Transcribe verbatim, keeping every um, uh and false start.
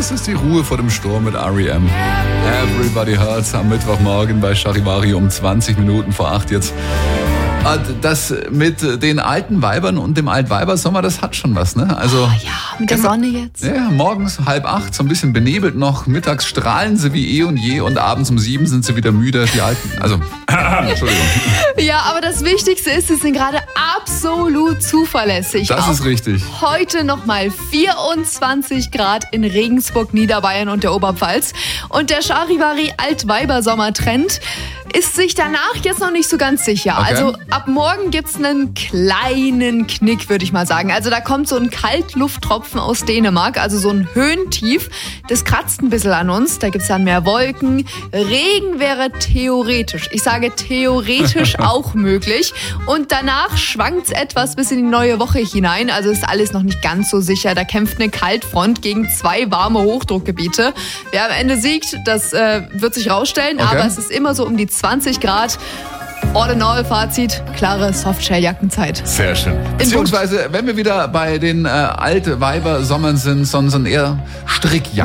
Das ist die Ruhe vor dem Sturm mit R E M. Everybody Hurts am Mittwochmorgen bei Charivari um zwanzig Minuten vor acht jetzt. Das mit den alten Weibern und dem Altweibersommer, das hat schon was, ne? Also, oh ja, mit der Sonne jetzt. Ja, morgens halb acht, so ein bisschen benebelt noch. Mittags strahlen sie wie eh und je und abends um sieben sind sie wieder müde, die Alten. Also, Entschuldigung. Ja, aber das Wichtigste ist, sie sind gerade absolut zuverlässig. Das Auch ist richtig. Heute nochmal vierundzwanzig Grad in Regensburg, Niederbayern und der Oberpfalz. Und der Charivari Altweibersommer-Trend ist sich danach jetzt noch nicht so ganz sicher. Okay. Also ab morgen gibt's einen kleinen Knick, würde ich mal sagen. Also da kommt so ein Kaltlufttropfen aus Dänemark, also so ein Höhentief. Das kratzt ein bisschen an uns. Da gibt's dann mehr Wolken. Regen wäre theoretisch, ich sage theoretisch auch möglich. Und danach schwankt's etwas bis in die neue Woche hinein. Also ist alles noch nicht ganz so sicher. Da kämpft eine Kaltfront gegen zwei warme Hochdruckgebiete. Wer am Ende siegt, das äh, wird sich rausstellen. Okay. Aber es ist immer so um die zwanzig Grad. All in all, Fazit, klare Softshell-Jackenzeit. Sehr schön. Beziehungsweise, wenn wir wieder bei den äh, Altweiber-Sommern sind, sondern eher Strickjacken.